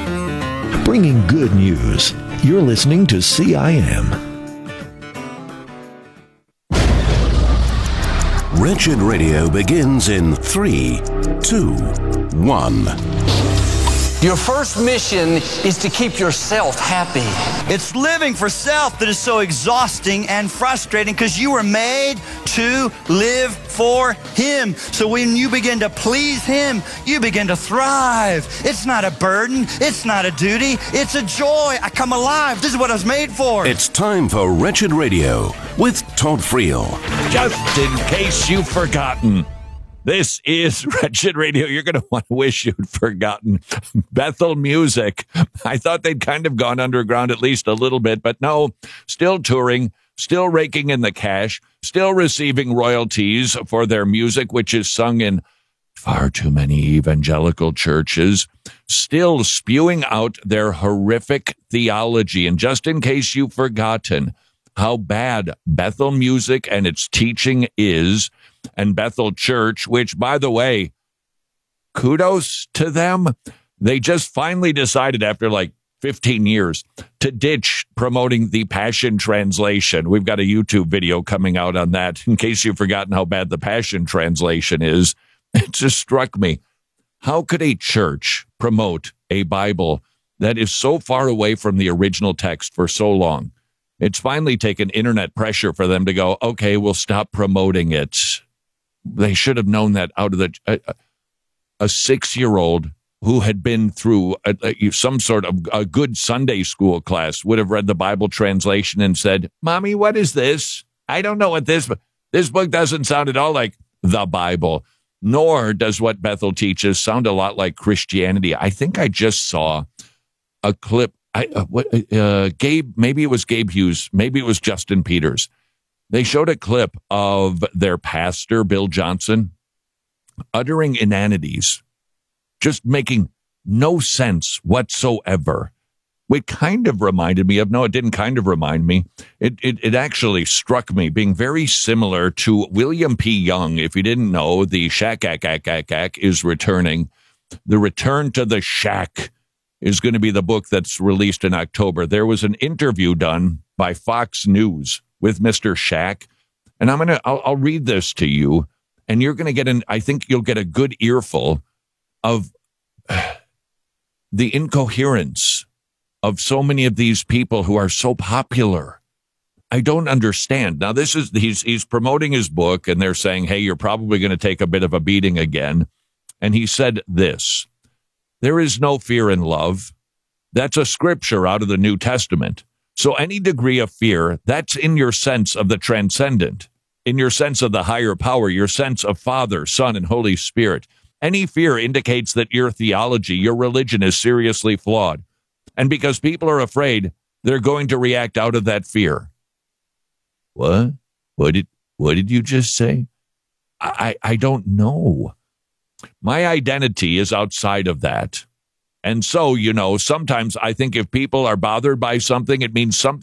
Bringing good news. You're listening to CIM. Wretched Radio begins in 3, 2, 1. Your first mission is to keep yourself happy. It's living for self that is so exhausting and frustrating because you were made to live for Him. So when you begin to please Him, you begin to thrive. It's not a burden. It's not a duty. It's a joy. I come alive. This is what I was made for. It's time for Wretched Radio with Todd Friel. Just in case you've forgotten, this is Wretched Radio. You're going to want to wish you'd forgotten Bethel Music. I thought they'd kind of gone underground at least a little bit, but no, still touring, still raking in the cash, still receiving royalties for their music, which is sung in far too many evangelical churches, still spewing out their horrific theology. And just in case you've forgotten how bad Bethel Music and its teaching is, and Bethel Church, which, by the way, kudos to them. They just finally decided after like 15 years to ditch promoting the Passion Translation. We've got a YouTube video coming out on that. In case you've forgotten how bad the Passion Translation is, it just struck me. How could a church promote a Bible that is so far away from the original text for so long? It's finally taken internet pressure for them to go, okay, we'll stop promoting it. They should have known that out of a 6-year-old who had been through some sort of a good Sunday school class would have read the Bible translation and said, Mommy, what is this? I don't know what this book doesn't sound at all like the Bible, nor does what Bethel teaches sound a lot like Christianity. I think I just saw a clip. Gabe, maybe it was Gabe Hughes, maybe it was Justin Peters. They showed a clip of their pastor, Bill Johnson, uttering inanities, just making no sense whatsoever. It kind of reminded me of, no, it didn't kind of remind me. It actually struck me being very similar to William P. Young. If you didn't know, the Shack is returning. The Return to the Shack is going to be the book that's released in October. There was an interview done by Fox News with Mr. Shack, and I'll read this to you, and you're going to get I think you'll get a good earful of the incoherence of so many of these people who are so popular. I don't understand. Now, he's promoting his book, and they're saying, hey, you're probably going to take a bit of a beating again. And he said this, there is no fear in love. That's a scripture out of the New Testament. So any degree of fear, that's in your sense of the transcendent, in your sense of the higher power, your sense of Father, Son, and Holy Spirit. Any fear indicates that your theology, your religion is seriously flawed. And because people are afraid, they're going to react out of that fear. What? What did you just say? I don't know. My identity is outside of that. And so, sometimes I think if people are bothered by something, it means something